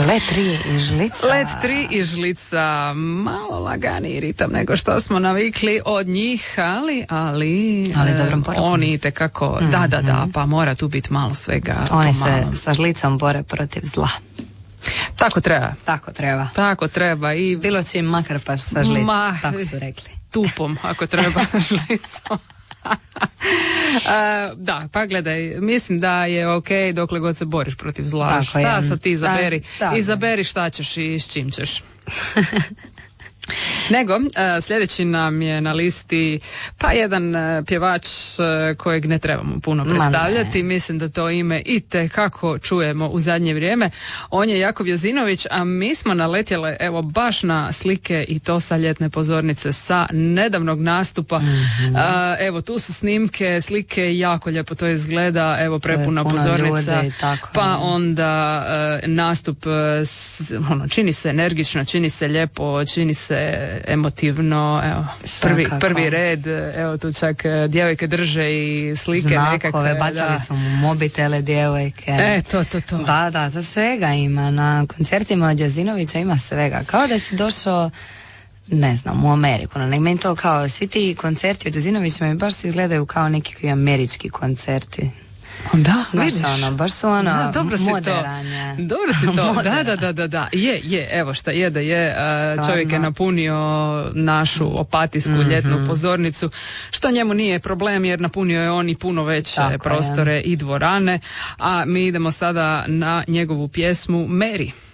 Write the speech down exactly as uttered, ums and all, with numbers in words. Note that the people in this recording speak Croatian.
Let tri i žlica. Let tri i žlica. Malo laganiji ritam nego što smo navikli od njih, ali, ali, ali dobrom porukom. Oni itekako, mm-hmm. da, da, da, pa mora tu biti malo svega. Oni se sa žlicom bore protiv zla. Tako treba. Tako treba. Tako treba. I s bilo čim makar pa sa žlicom, Ma, tako su rekli. Tupom, ako treba, žlicom. uh, da, pa gledaj, mislim da je ok dokle god se boriš protiv zla. Tako šta je. Sad ti izaberi, da, izaberi šta ćeš i s čim ćeš. Nego, uh, sljedeći nam je na listi pa jedan uh, pjevač uh, kojeg ne trebamo puno predstavljati. Mislim da to ime itekako čujemo u zadnje vrijeme. On je Jakov Jozinović, a mi smo naletjele evo baš na slike i to sa ljetne pozornice sa nedavnog nastupa. Mm-hmm. Uh, evo tu su snimke, slike, jako lijepo to izgleda, evo prepuna pozornica, pa onda uh, nastup uh, s, ono, čini se energično, čini se lijepo, čini se emotivno, evo, prvi, prvi red, evo tu čak djevojke drže i slike znakove, nekakve. bacali da. su mu mobitele djevojke. E, to, to, to. Da, da, za svega ima, na koncertima od Jozinovića ima svega, kao da si došao ne znam, u Ameriku, no, nek meni to kao, svi ti koncerti od Jozinovića mi baš se izgledaju kao neki američki koncerti. Da, baš vidiš. Ono, baš su ono da, dobro si moderanje. To. Dobro si to. da, da, da, da, da. Je, je, evo šta je da je. Uh, čovjek je napunio našu opatijsku mm-hmm. ljetnu pozornicu, što njemu nije problem jer napunio je on i puno veće tako prostore je. I dvorane, a mi idemo sada na njegovu pjesmu Mary.